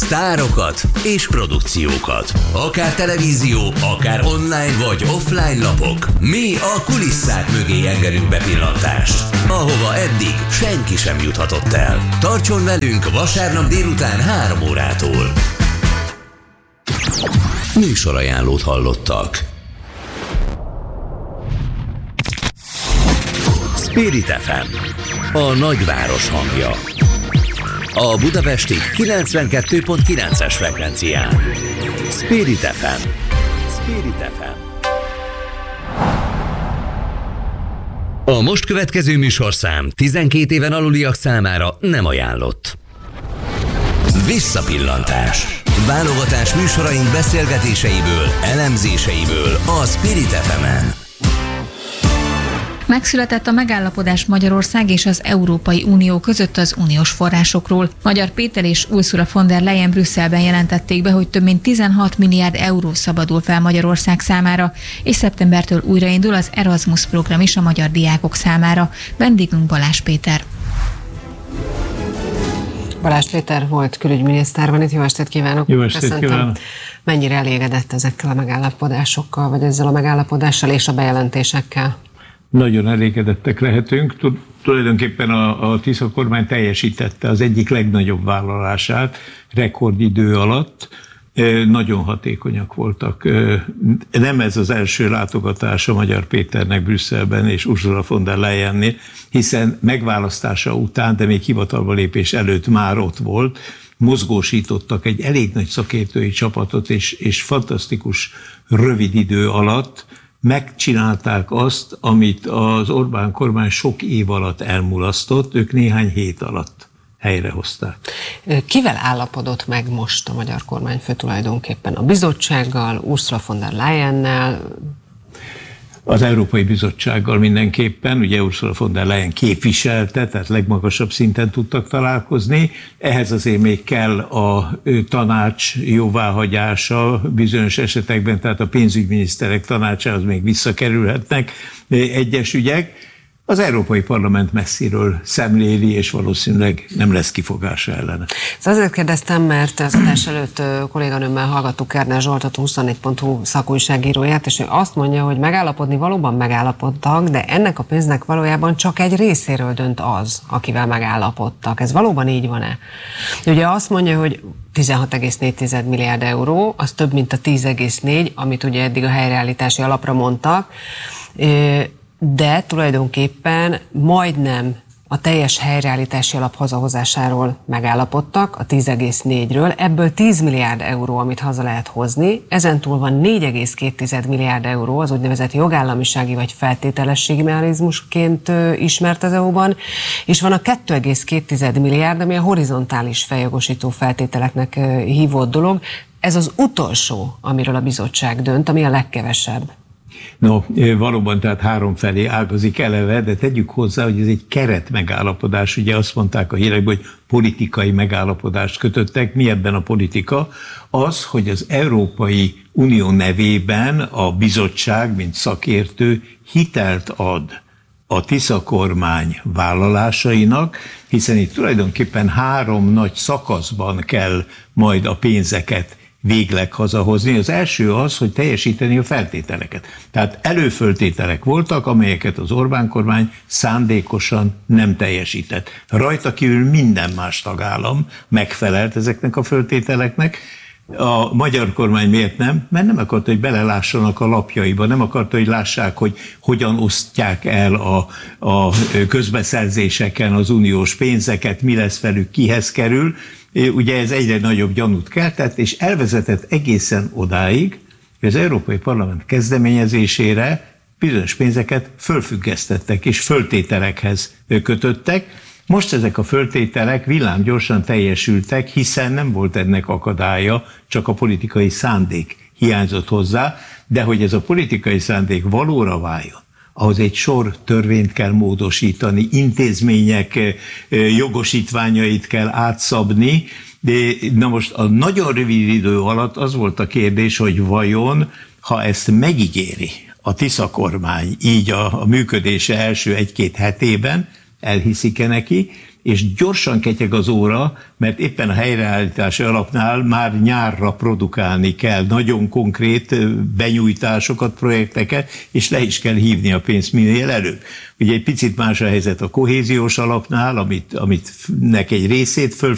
sztárokat és produkciókat. Akár televízió, akár online vagy offline lapok. Mi a kulisszák mögé engedünk bepillantást, ahova eddig senki sem juthatott el. Tartson velünk vasárnap délután 3 órától. Műsorajánlót hallottak. Spirit FM, a nagyváros hangja. A budapesti 92.9-es frekvencián. Spirit FM. Spirit FM. A most következő műsorszám 12 éven aluliak számára nem ajánlott. Visszapillantás. Válogatás műsoraink beszélgetéseiből, elemzéseiből a Spirit FM-en. Megszületett a megállapodás Magyarország és az Európai Unió között az uniós forrásokról. Magyar Péter és Ursula von der Leyen Brüsszelben jelentették be, hogy több mint 16 milliárd euró szabadul fel Magyarország számára, és szeptembertől újraindul az Erasmus program is a magyar diákok számára. Vendégünk Balázs Péter. Balázs Péter volt külügyminiszter, van itt, jó estét kívánok! Jó estét kívánok! Mennyire elégedett ezekkel a megállapodásokkal, vagy ezzel a megállapodással és a bejelentésekkel? Nagyon elégedettek lehetünk. Tulajdonképpen a Tisza kormány teljesítette az egyik legnagyobb vállalását rekordidő alatt. Nagyon hatékonyak voltak. Nem ez az első látogatás a Magyar Péternek Brüsszelben és Ursula von der Leyennél, hiszen megválasztása után, de még hivatalba lépés előtt már ott volt, mozgósítottak egy elég nagy szakértői csapatot, és fantasztikus rövid idő alatt megcsinálták azt, amit az Orbán kormány sok év alatt elmulasztott, ők néhány hét alatt helyrehozták. Kivel állapodott meg most a magyar kormányfő tulajdonképpen? A bizottsággal, Ursula von der Leyennel? Az Európai Bizottsággal mindenképpen, ugye Ursula von der Leyen képviselte, tehát legmagasabb szinten tudtak találkozni. Ehhez azért még kell a tanács jóváhagyása bizonyos esetekben, tehát a pénzügyminiszterek tanácsához még visszakerülhetnek egyes ügyek. Az Európai Parlament messziről szemléli, és valószínűleg nem lesz kifogása ellene. Azért kérdeztem, mert az adás előtt kolléganőmmel hallgattuk Kerner Zsoltot, 24.hu szakújságíróját, és ő azt mondja, hogy megállapodni valóban megállapodtak, de ennek a pénznek valójában csak egy részéről dönt az, akivel megállapodtak. Ez valóban így van-e? Ugye azt mondja, hogy 16,4 milliárd euró, az több, mint a 10,4, amit ugye eddig a helyreállítási alapra mondtak, de tulajdonképpen majdnem a teljes helyreállítási alap hazahozásáról megállapodtak, a 10,4-ről, ebből 10 milliárd euró, amit haza lehet hozni, ezentúl van 4,2 milliárd euró, az úgynevezett jogállamisági vagy feltételességi mechanizmusként ismert az EU-ban, és van a 2,2 milliárd, ami a horizontális feljogosító feltételeknek hívott dolog. Ez az utolsó, amiről a bizottság dönt, ami a legkevesebb. No, valóban tehát három felé ágazik eleve, de tegyük hozzá, hogy ez egy keret megállapodás. Ugye azt mondták a hírekben, hogy politikai megállapodást kötöttek. Mi ebben a politika? Az, hogy az Európai Unió nevében a bizottság, mint szakértő, hitelt ad a Tisza kormány vállalásainak, hiszen itt tulajdonképpen 3 nagy szakaszban kell majd a pénzeket végleg hazahozni. Az első az, hogy teljesíteni a feltételeket. Tehát előföltételek voltak, amelyeket az Orbán kormány szándékosan nem teljesített. Rajta kívül minden más tagállam megfelelt ezeknek a föltételeknek. A magyar kormány miért nem? Mert nem akarta, hogy belelássanak a lapjaiba, nem akarta, hogy lássák, hogy hogyan osztják el a közbeszerzéseken az uniós pénzeket, mi lesz velük, kihez kerül. Ugye ez egyre nagyobb gyanút keltett, és elvezetett egészen odáig, hogy az Európai Parlament kezdeményezésére bizonyos pénzeket fölfüggesztettek, és föltételekhez kötöttek. Most ezek a föltételek villámgyorsan teljesültek, hiszen nem volt ennek akadálya, csak a politikai szándék hiányzott hozzá, de hogy ez a politikai szándék valóra váljon, ahhoz egy sor törvényt kell módosítani, intézmények jogosítványait kell átszabni, de na most a nagyon rövid idő alatt az volt a kérdés, hogy vajon, ha ezt megígéri a Tisza kormány így a működése első 1-2 hetében, elhiszik-e neki, és gyorsan ketyeg az óra, mert éppen a helyreállítási alapnál már nyárra produkálni kell nagyon konkrét benyújtásokat, projekteket, és le is kell hívni a pénzt minél előbb. Ugye egy picit más a helyzet a kohéziós alapnál, amit egy részét föl